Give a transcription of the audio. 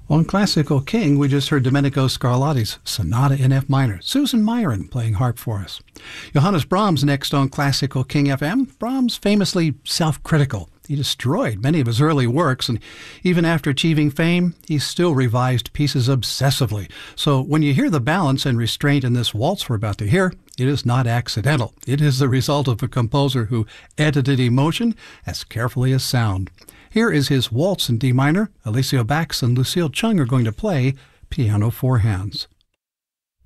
On Classical King, we just heard Domenico Scarlatti's Sonata in F minor. Susan Myron playing harp for us. Johannes Brahms next on Classical King FM. Brahms famously self-critical. He destroyed many of his early works, and even after achieving fame, he still revised pieces obsessively. So when you hear the balance and restraint in this waltz we're about to hear, it is not accidental. It is the result of a composer who edited emotion as carefully as sound. Here is his waltz in D minor. Alessio Bax and Lucille Chung are going to play Piano Four Hands.